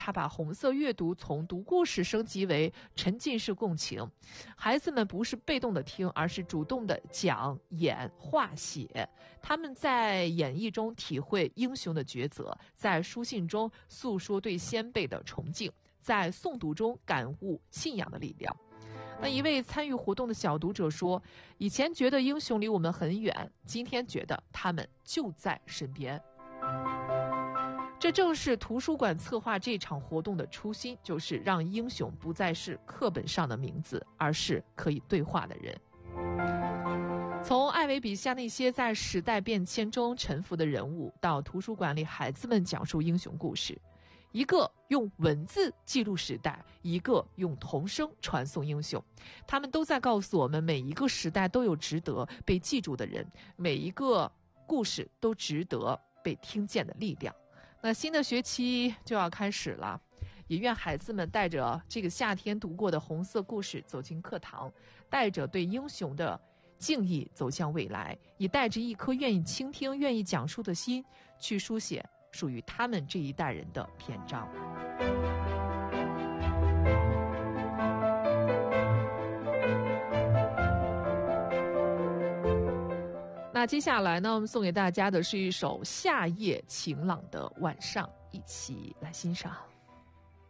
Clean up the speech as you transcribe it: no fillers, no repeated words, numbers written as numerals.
他把红色阅读从读故事升级为沉浸式共情，孩子们不是被动的听，而是主动的讲、演、画、写。他们在演绎中体会英雄的抉择，在书信中诉说对先辈的崇敬，在诵读中感悟信仰的力量。那一位参与活动的小读者说，以前觉得英雄离我们很远，今天觉得他们就在身边。这正是图书馆策划这场活动的初心，就是让英雄不再是课本上的名字，而是可以对话的人。从艾维笔下那些在时代变迁中沉浮的人物，到图书馆里孩子们讲述英雄故事，一个用文字记录时代，一个用童声传颂英雄，他们都在告诉我们，每一个时代都有值得被记住的人，每一个故事都值得被听见的力量。那新的学期就要开始了，也愿孩子们带着这个夏天读过的红色故事走进课堂，带着对英雄的敬意走向未来，也带着一颗愿意倾听、愿意讲述的心，去书写属于他们这一代人的篇章。那接下来呢，我们送给大家的是一首夏夜晴朗的晚上，一起来欣赏。